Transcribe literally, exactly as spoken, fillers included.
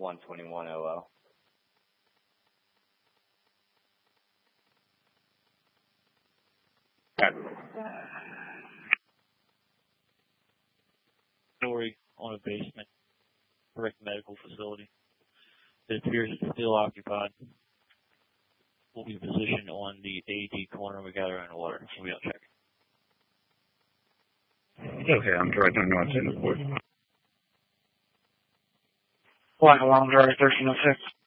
one twenty-one O L. Story on a basement, direct medical facility. It appears it's still occupied. We'll be positioned on the A D corner. We got our own water, so we'll check. Okay, I'm directing North End of Fort. Flight along Drive thirteen oh six.